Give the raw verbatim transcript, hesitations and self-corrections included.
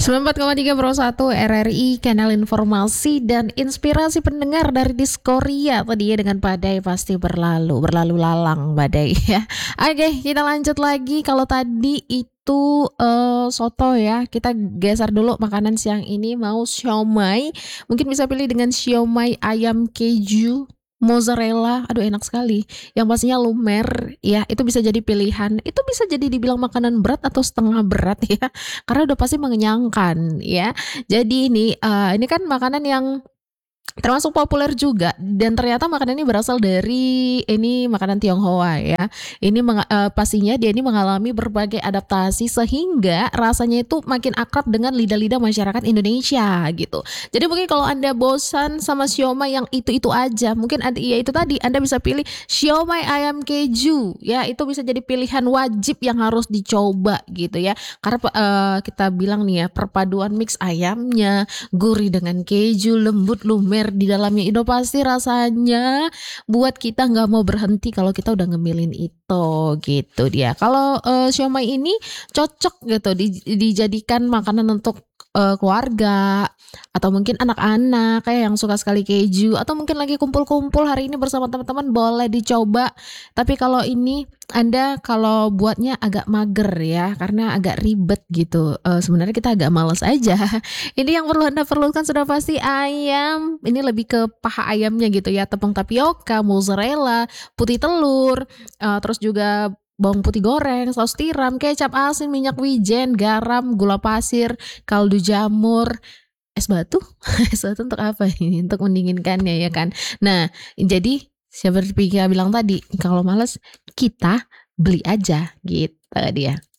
sembilan puluh empat koma tiga Pro satu R R I, kanal informasi dan inspirasi pendengar dari Diskoria. Tadi ya dengan badai pasti berlalu, berlalu lalang badai ya. Oke, kita lanjut lagi. Kalau tadi itu eh, soto ya, kita geser dulu makanan siang ini mau siomay. Mungkin bisa pilih dengan siomay ayam keju mozzarella, aduh enak sekali. Yang pastinya lumer ya, itu bisa jadi pilihan. Itu bisa jadi dibilang makanan berat atau setengah berat ya, karena udah pasti mengenyangkan ya. Jadi ini eh, ini kan makanan yang termasuk populer juga dan ternyata makanan ini berasal dari ini makanan Tionghoa ya. Ini menga- eh, pastinya dia ini mengalami berbagai adaptasi sehingga rasanya itu makin akrab dengan lidah-lidah masyarakat Indonesia gitu. Jadi mungkin kalau Anda bosan sama siomay yang itu-itu aja, mungkin ada ya itu tadi Anda bisa pilih siomay ayam keju ya. Itu bisa jadi pilihan wajib yang harus dicoba gitu ya. Karena eh, kita bilang nih ya, perpaduan mix ayamnya gurih dengan keju, lembut, lumer di dalamnya, itu pasti rasanya buat kita nggak mau berhenti kalau kita udah ngemilin itu gitu dia. Kalau eh, siomay ini cocok gitu di- dijadikan makanan untuk eh, keluarga atau mungkin anak-anak kayak yang suka sekali keju atau mungkin lagi kumpul-kumpul hari ini bersama teman-teman boleh dicoba. Tapi kalau ini Anda kalau buatnya agak mager ya karena agak ribet gitu. Eh, sebenarnya kita agak males aja. Ini yang perlu Anda perlukan sudah pasti ayam. Ini lebih ke paha ayamnya gitu ya. Tepung tapioka, mozzarella, putih telur, eh, terus juga bawang putih goreng, saus tiram, kecap asin, minyak wijen, garam, gula pasir, kaldu jamur, es batu. Es batu untuk apa ini? Untuk mendinginkannya ya kan. Nah, jadi siapa Pika bilang tadi, kalau males kita beli aja gitu dia.